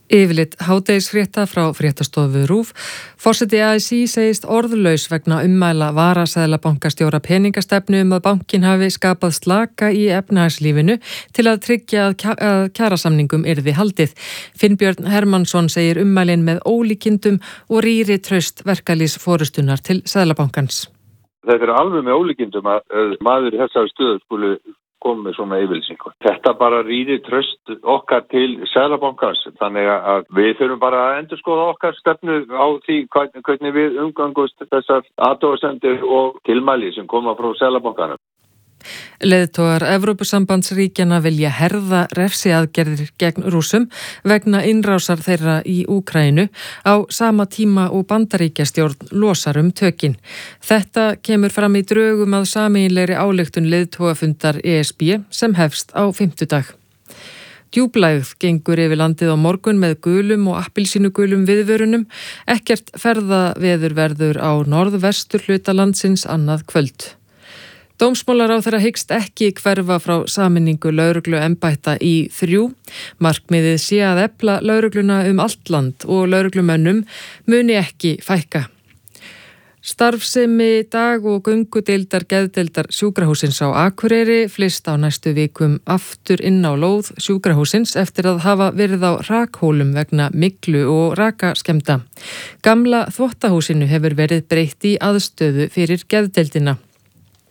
Yfirlit hádegisfrétta frá fréttastofu RÚV. Forseti ASÍ segist orðlaus vegna ummæla varaseðlabankastjóra peningastefnu að bankinn hafi skapað slaka í efnahagslífinu til að tryggja að kjarasamningum yrði haldið. Finnbjörn Hermannsson segir ummælin með ólíkindum og rýri traust verkalýðsforystunnar til Seðlabankans. Þetta alveg með ólíkindum að maður í þessari stöðu skuli komið með svona yfirlýsingu. Þetta bara rýrir traust okkar til Seðlabankans, þannig að við þurfum bara að endurskoða okkar stefnu á því hvernig við umgangust þessar athugasemdir og tilmæli sem koma frá Seðlabankanum. Leiðtogar Evrópusambandsríkjanna vilja herða refsiaðgerðir gegn Rússum vegna innrásar þeirra í Úkraínu á sama tíma og Bandaríkjastjórn losar tökin. Þetta kemur fram í drögum að sameiginlegri ályktun leiðtogafundar ESB sem hefst á fimmtudag. Djúplægð gengur yfir landið á morgun með gulum og appelsínugulum viðvörunum. Ekkert ferðaveður verður á norðvestur hluta landsins annað kvöld. Dómsmálaráðherra hyggst ekki hverfa frá sameiningu lögregluembætta í 3. Markmiðið sé að efla lögregluna allt land og lögreglumönnum muni ekki fækka. Starfsemi dag- og göngudeildar geðdeildar sjúkrahússins á Akureyri flyst á næstu vikum aftur inn á lóð sjúkrahússins eftir að hafa verið á rakhólum vegna myglu og rakaskemmda. Gamla þvottahúsinu hefur verið breytt í aðstöðu fyrir geðdeildina.